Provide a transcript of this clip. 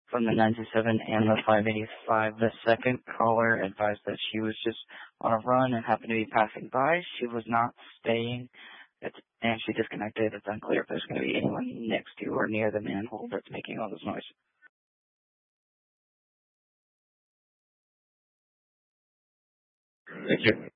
from the 927 and the 585. The second caller advised that she was just on a run and happened to be passing by. She was not staying, and she disconnected. It's unclear if there's going to be anyone next to or near the manhole that's making all this noise. Thank you.